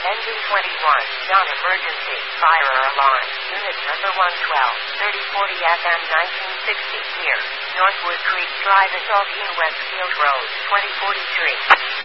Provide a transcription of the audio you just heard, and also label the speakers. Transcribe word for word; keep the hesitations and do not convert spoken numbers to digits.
Speaker 1: Engine twenty-one, non-emergency, fire alarm, unit number one twelve, thirty forty F M nineteen sixty, near Northwood Creek Drive, Assault Westfield Road, twenty forty-three.